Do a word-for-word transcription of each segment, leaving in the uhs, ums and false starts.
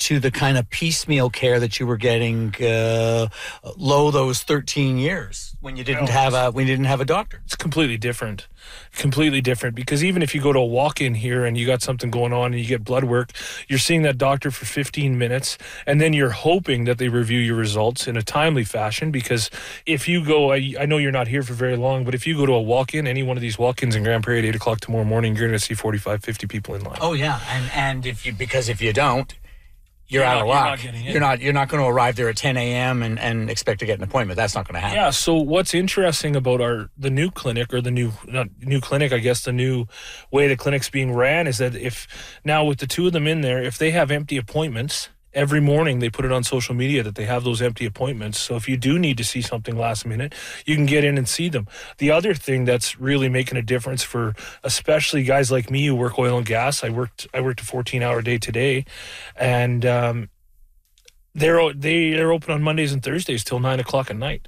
to the kind of piecemeal care that you were getting uh, low those thirteen years when you didn't have a when you didn't have a doctor. It's completely different. Completely different, because even if you go to a walk-in here and you got something going on and you get blood work, you're seeing that doctor for fifteen minutes, and then you're hoping that they review your results in a timely fashion. Because if you go, I, I know you're not here for very long, but if you go to a walk-in, any one of these walk-ins in Grand Prairie at eight o'clock tomorrow morning, you're going to see forty-five, fifty people in line. Oh yeah, and and if you because if you don't, you're, You're out not- of you're luck. not getting in. You're not. You're not going to arrive there at ten a.m. and and expect to get an appointment. That's not going to happen. Yeah. So what's interesting about our the new clinic, or the new not new clinic, I guess the new way the clinic's being ran, is that if now with the two of them in there, if they have empty appointments every morning, they put it on social media that they have those empty appointments. So if you do need to see something last minute, you can get in and see them. The other thing that's really making a difference for especially guys like me who work oil and gas, I worked I worked a fourteen hour day today, and um, they're they they're open on Mondays and Thursdays till nine o'clock at night.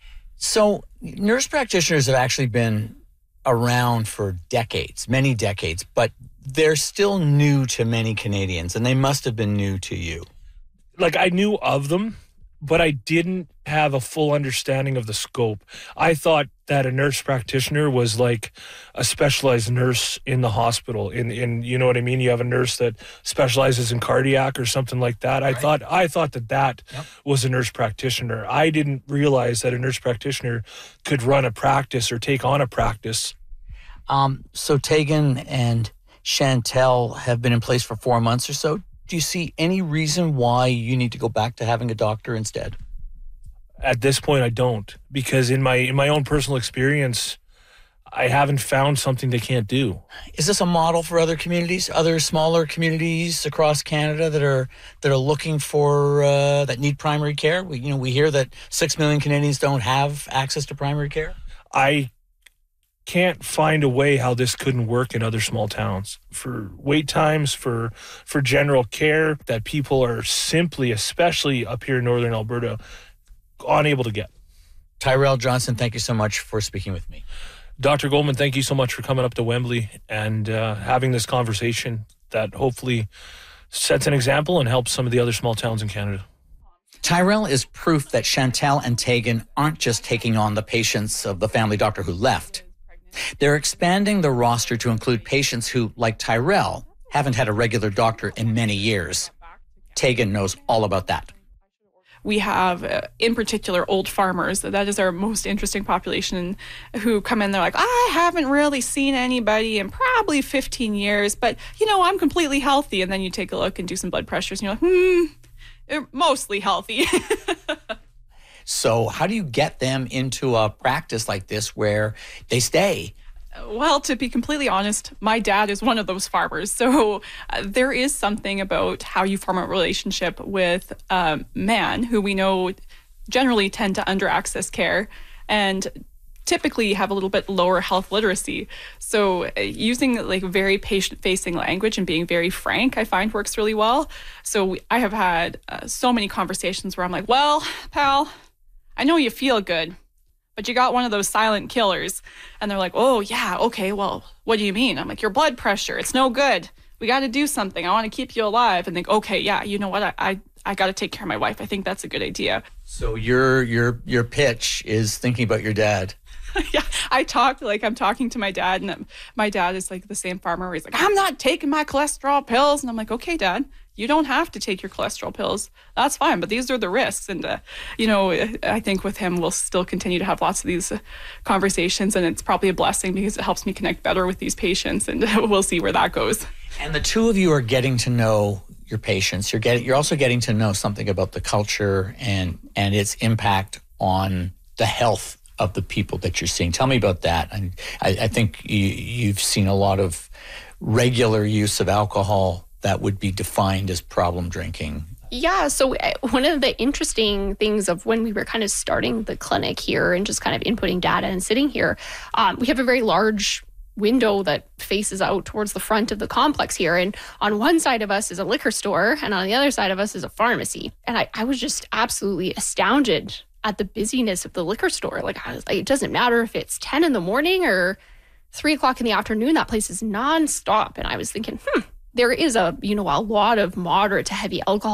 So nurse practitioners have actually been around for decades, many decades, but they're still new to many Canadians, and they must have been new to you. Like, I knew of them, but I didn't have a full understanding of the scope. I thought that a nurse practitioner was like a specialized nurse in the hospital. In, in you know what I mean? You have a nurse that specializes in cardiac or something like that. I Right. thought I thought that that Yep. was a nurse practitioner. I didn't realize that a nurse practitioner could run a practice or take on a practice. Um, so Tegan and Chantel have been in place for four months or so. Do you see any reason why you need to go back to having a doctor instead? At this point, I don't, because in my in my own personal experience, I haven't found something they can't do. Is this a model for other communities, other smaller communities across Canada that are that are looking for uh, that need primary care? We, you know, we hear that six million Canadians don't have access to primary care. I can't find a way how this couldn't work in other small towns for wait times, for for general care that people are simply, especially up here in northern Alberta, unable to get. Tyrell Johnson, thank you so much for speaking with me. Doctor Goldman, thank you so much for coming up to Wembley and uh, having this conversation that hopefully sets an example and helps some of the other small towns in Canada. Tyrell is proof that Chantel and Tegan aren't just taking on the patients of the family doctor who left. They're expanding the roster to include patients who, like Tyrell, haven't had a regular doctor in many years. Tegan knows all about that. We have, uh, in particular, old farmers. That is our most interesting population, who come in, they're like, I haven't really seen anybody in probably fifteen years, but, you know, I'm completely healthy. And then you take a look and do some blood pressures, and you're like, hmm, they're mostly healthy. So how do you get them into a practice like this where they stay? Well, to be completely honest, my dad is one of those farmers. So uh, there is something about how you form a relationship with a man who we know generally tend to under-access care and typically have a little bit lower health literacy. So uh, using like very patient-facing language and being very frank, I find works really well. So we, I have had uh, so many conversations where I'm like, well, pal, I know you feel good, but you got one of those silent killers. And they're like, oh, yeah, okay, well, what do you mean? I'm like, your blood pressure, it's no good. We got to do something. I want to keep you alive. And they go, okay, yeah, you know what? I I, I got to take care of my wife. I think that's a good idea. So your your your pitch is thinking about your dad. Yeah, I talk like I'm talking to my dad, and my dad is like the same farmer where he's like, I'm not taking my cholesterol pills. And I'm like, okay, Dad, you don't have to take your cholesterol pills. That's fine, but these are the risks. And, uh, you know, I think with him, we'll still continue to have lots of these uh, conversations, and it's probably a blessing because it helps me connect better with these patients, and we'll see where that goes. And the two of you are getting to know your patients. You're getting, you're also getting to know something about the culture and and its impact on the health of the people that you're seeing. Tell me about that. And I, I think you, you've seen a lot of regular use of alcohol that would be defined as problem drinking. Yeah, so one of the interesting things of when we were kind of starting the clinic here and just kind of inputting data and sitting here, um, we have a very large window that faces out towards the front of the complex here. And on one side of us is a liquor store, and on the other side of us is a pharmacy. And I, I was just absolutely astounded at the busyness of the liquor store. Like, I was like, it doesn't matter if it's ten in the morning or three o'clock in the afternoon, that place is nonstop. And I was thinking, hmm, there is a, you know, a lot of moderate to heavy alcohol